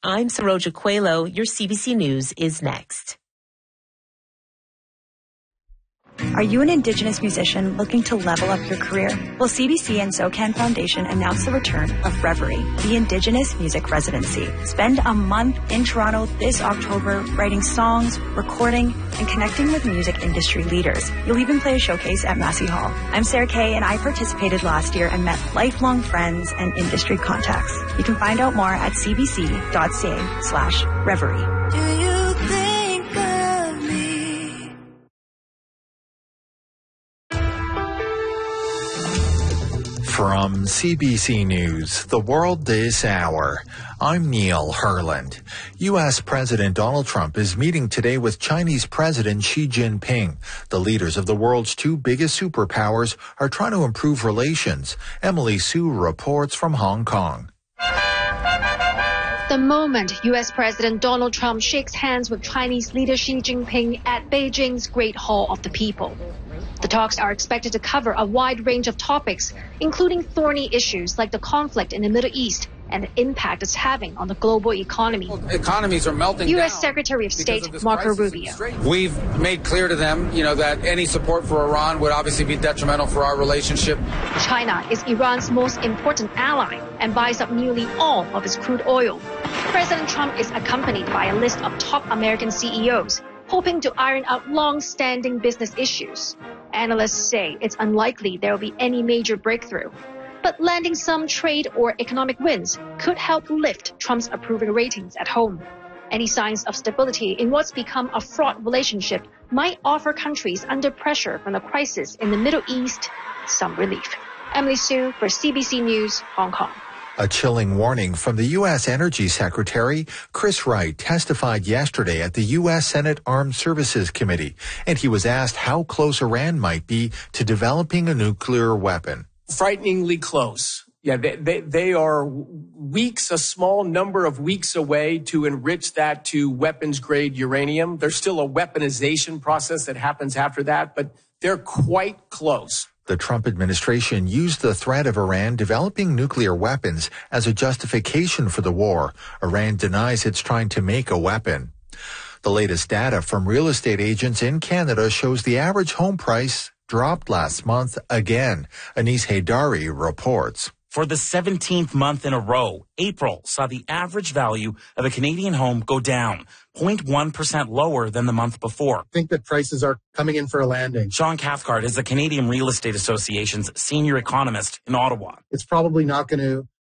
I'm Saroja Coelho. Your CBC News is next. Are you an Indigenous musician looking to level up your career? Well, CBC and SOCAN Foundation announced the return of Reverie, the Indigenous Music Residency. Spend a month in Toronto this October writing songs, recording, and connecting with music industry leaders. You'll even play a showcase at Massey Hall. I'm Sarah Kay, and I participated last year and met lifelong friends and industry contacts. You can find out more at cbc.ca/reverie. Do you think of me? From CBC News, The World This Hour, I'm Neil Herland. U.S. President Donald Trump is meeting today with Chinese President Xi Jinping. The leaders of the world's two biggest superpowers are trying to improve relations. Emily Sue reports from Hong Kong. The moment U.S. President Donald Trump shakes hands with Chinese leader Xi Jinping at Beijing's Great Hall of the People. The talks are expected to cover a wide range of topics, including thorny issues like the conflict in the Middle East and the impact it's having on the global economy. Economies are melting U.S. down Secretary of State Marco Rubio. We've made clear to them, that any support for Iran would obviously be detrimental for our relationship. China is Iran's most important ally and buys up nearly all of its crude oil. President Trump is accompanied by a list of top American CEOs, hoping to iron out long-standing business issues. Analysts say it's unlikely there will be any major breakthrough. But landing some trade or economic wins could help lift Trump's approval ratings at home. Any signs of stability in what's become a fraught relationship might offer countries under pressure from the crisis in the Middle East some relief. Emily Sue for CBC News, Hong Kong. A chilling warning from the U.S. Energy Secretary Chris Wright testified yesterday at the U.S. Senate Armed Services Committee, and he was asked how close Iran might be to developing a nuclear weapon. Frighteningly close. Yeah, they are weeks, a small number of weeks away to enrich that to weapons-grade uranium. There's still a weaponization process that happens after that, but they're quite close. The Trump administration used the threat of Iran developing nuclear weapons as a justification for the war. Iran denies it's trying to make a weapon. The latest data from real estate agents in Canada shows the average home price dropped last month again. Anis Haydari reports. For the 17th month in a row, April saw the average value of a Canadian home go down, 0.1% lower than the month before. I think that prices are coming in for a landing. Sean Cathcart is the Canadian Real Estate Association's senior economist in Ottawa. It's probably not going to